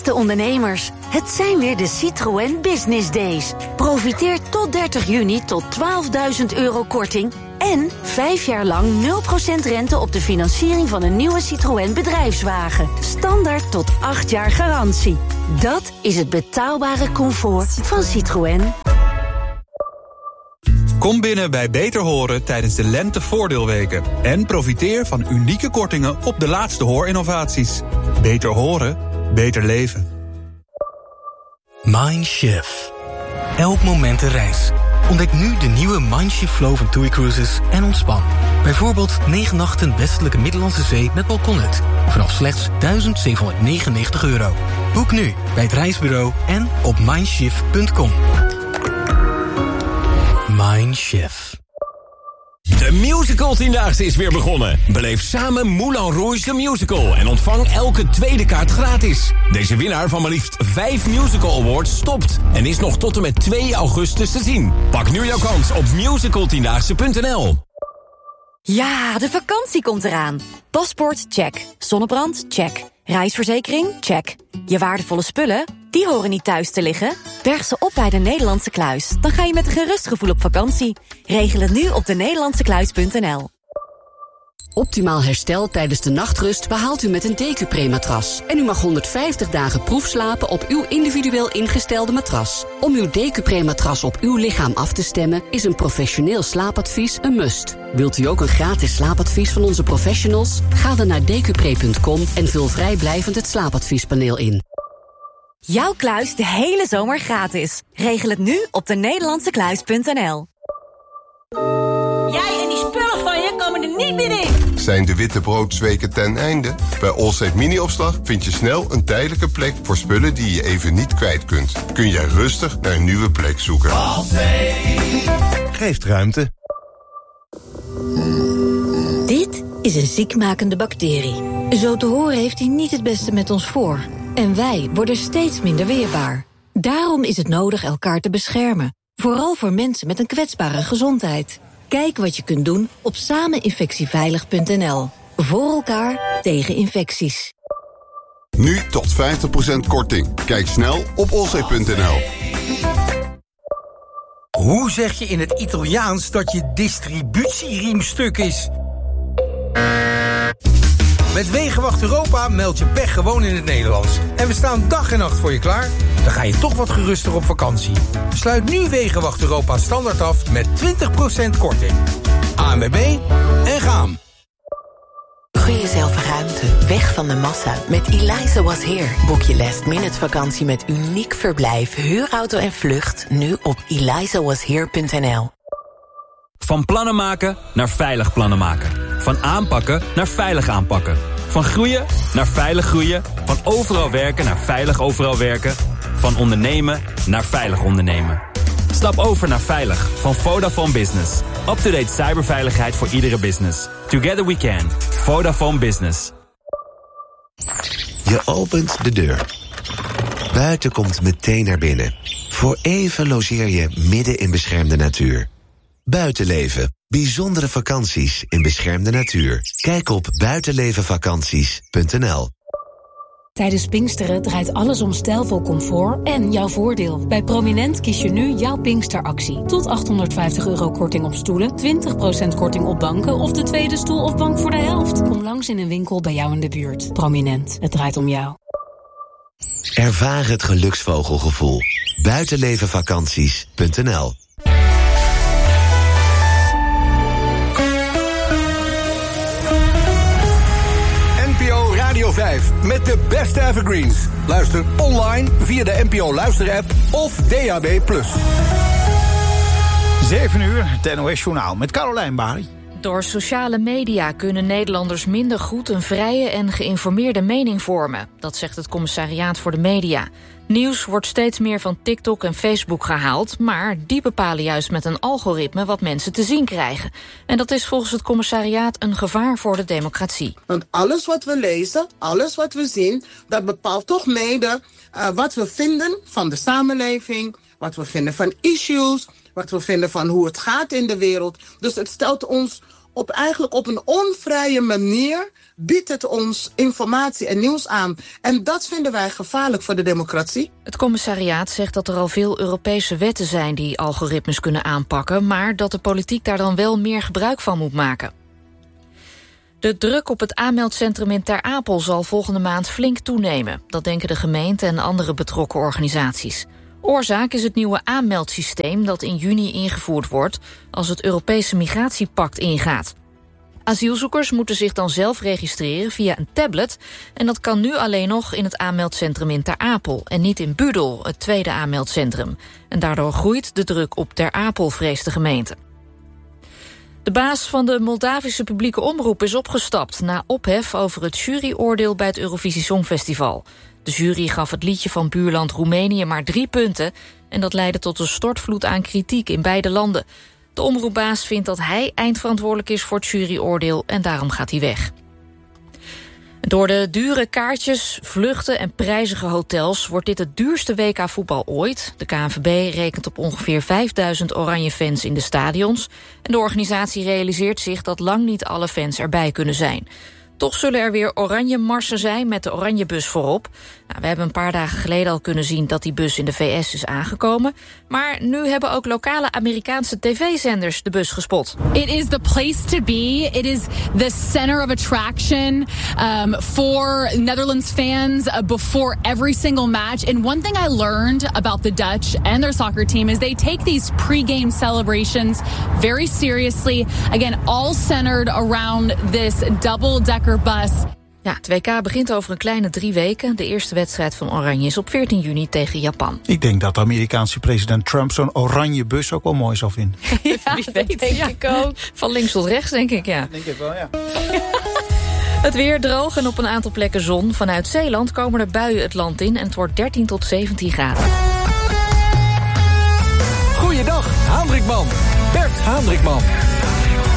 Beste ondernemers, het zijn weer de Citroën Business Days. Profiteer tot 30 juni tot €12.000 korting en 5 jaar lang 0% rente op de financiering van een nieuwe Citroën bedrijfswagen. Standaard tot 8 jaar garantie. Dat is het betaalbare comfort van Citroën. Kom binnen bij Beter Horen tijdens de lentevoordeelweken en profiteer van unieke kortingen op de laatste hoorinnovaties. Beter horen, beter leven. Mindshift. Elk moment een reis. Ontdek nu de nieuwe Mindshift Flow van TUI Cruises en ontspan. Bijvoorbeeld 9 nachten westelijke Middellandse Zee met balkonnet. Vanaf slechts €1.799. Boek nu bij het reisbureau en op mindshift.com. Mindshift. De Musical 10-daagse is weer begonnen. Beleef samen Moulin Rouge the Musical en ontvang elke tweede kaart gratis. Deze winnaar van maar liefst 5 Musical Awards stopt en is nog tot en met 2 augustus te zien. Pak nu jouw kans op musicaltiendaagse.nl. Ja, de vakantie komt eraan. Paspoort, check. Zonnebrand, check. Reisverzekering, check. Je waardevolle spullen, die horen niet thuis te liggen. Berg ze op bij de Nederlandse Kluis. Dan ga je met een gerust gevoel op vakantie. Regel het nu op denederlandsekluis.nl. Optimaal herstel tijdens de nachtrust behaalt u met een Decupre-matras. En u mag 150 dagen proefslapen op uw individueel ingestelde matras. Om uw Decupre-matras op uw lichaam af te stemmen is een professioneel slaapadvies een must. Wilt u ook een gratis slaapadvies van onze professionals? Ga dan naar decupre.com en vul vrijblijvend het slaapadviespaneel in. Jouw kluis de hele zomer gratis. Regel het nu op denederlandsekluis.nl. Jij en die spullen van je komen er niet meer in. Zijn de witte broodsweken ten einde? Bij Allsafe Mini-opslag vind je snel een tijdelijke plek voor spullen die je even niet kwijt kunt. Kun jij rustig naar een nieuwe plek zoeken. Allsafe geeft ruimte. Dit is een ziekmakende bacterie. Zo te horen heeft hij niet het beste met ons voor. En wij worden steeds minder weerbaar. Daarom is het nodig elkaar te beschermen. Vooral voor mensen met een kwetsbare gezondheid. Kijk wat je kunt doen op sameninfectieveilig.nl. Voor elkaar tegen infecties. Nu tot 50% korting. Kijk snel op allsafe.nl. Hoe zeg je in het Italiaans dat je distributieriem stuk is? Met Wegenwacht Europa meld je pech gewoon in het Nederlands. En we staan dag en nacht voor je klaar. Dan ga je toch wat geruster op vakantie. Sluit nu Wegenwacht Europa standaard af met 20% korting. ANWB en gaan. Gun jezelf ruimte, weg van de massa. Met Eliza Was Here boek je last-minute vakantie met uniek verblijf, huurauto en vlucht. Nu op elizawashere.nl. Van plannen maken naar veilig plannen maken. Van aanpakken naar veilig aanpakken. Van groeien naar veilig groeien. Van overal werken naar veilig overal werken. Van ondernemen naar veilig ondernemen. Stap over naar veilig van Vodafone Business. Up-to-date cyberveiligheid voor iedere business. Together we can. Vodafone Business. Je opent de deur. Buiten komt meteen naar binnen. Voor even logeer je midden in beschermde natuur. Buitenleven. Bijzondere vakanties in beschermde natuur. Kijk op buitenlevenvakanties.nl. Tijdens Pinksteren draait alles om stijlvol comfort en jouw voordeel. Bij Prominent kies je nu jouw Pinksteractie. Tot €850 korting op stoelen, 20% korting op banken of de tweede stoel of bank voor de helft. Kom langs in een winkel bij jou in de buurt. Prominent, het draait om jou. Ervaar het geluksvogelgevoel. Buitenlevenvakanties.nl. NPO Radio 5 met de beste evergreens. Luister online via de NPO Luister-app of DAB+. 7 uur, het NOS-journaal met Carolijn Bari. Door sociale media kunnen Nederlanders minder goed een vrije en geïnformeerde mening vormen. Dat zegt het Commissariaat voor de Media. Nieuws wordt steeds meer van TikTok en Facebook gehaald, maar die bepalen juist met een algoritme wat mensen te zien krijgen. En dat is volgens het commissariaat een gevaar voor de democratie. Want alles wat we lezen, alles wat we zien, dat bepaalt toch mede wat we vinden van de samenleving, wat we vinden van issues, wat we vinden van hoe het gaat in de wereld. Dus het stelt ons op een onvrije manier biedt het ons informatie en nieuws aan. En dat vinden wij gevaarlijk voor de democratie. Het commissariaat zegt dat er al veel Europese wetten zijn die algoritmes kunnen aanpakken, maar dat de politiek daar dan wel meer gebruik van moet maken. De druk op het aanmeldcentrum in Ter Apel zal volgende maand flink toenemen. Dat denken de gemeente en andere betrokken organisaties. Oorzaak is het nieuwe aanmeldsysteem dat in juni ingevoerd wordt als het Europese migratiepact ingaat. Asielzoekers moeten zich dan zelf registreren via een tablet en dat kan nu alleen nog in het aanmeldcentrum in Ter Apel en niet in Budel, het tweede aanmeldcentrum. En daardoor groeit de druk op Ter Apel, vreest de gemeente. De baas van de Moldavische publieke omroep is opgestapt na ophef over het juryoordeel bij het Eurovisie Songfestival. De jury gaf het liedje van buurland Roemenië maar 3 punten en dat leidde tot een stortvloed aan kritiek in beide landen. De omroepbaas vindt dat hij eindverantwoordelijk is voor het juryoordeel en daarom gaat hij weg. Door de dure kaartjes, vluchten en prijzige hotels wordt dit het duurste WK voetbal ooit. De KNVB rekent op ongeveer 5000 oranje fans in de stadions. En de organisatie realiseert zich dat lang niet alle fans erbij kunnen zijn. Toch zullen er weer oranje marsen zijn met de oranje bus voorop. Nou, we hebben een paar dagen geleden al kunnen zien dat die bus in de VS is aangekomen. Maar nu hebben ook lokale Amerikaanse tv-zenders de bus gespot. It is the place to be. It is the center of attraction for Netherlands fans before every single match. And one thing I learned about the Dutch and their soccer team is they take these pre-game celebrations very seriously. Again, all centered around this double-decker bus. Ja, het WK begint over een kleine 3 weken. De eerste wedstrijd van Oranje is op 14 juni tegen Japan. Ik denk dat de Amerikaanse president Trump zo'n oranje bus ook wel mooi zal vinden. Ja, wie weet, denk ik ook. Van links tot rechts, denk ik, ja. Denk ik wel, ja. Het weer droog en op een aantal plekken zon. Vanuit Zeeland komen er buien het land in en het wordt 13 tot 17 graden. Goeiedag, Hendrikman. Bert Hendrikman.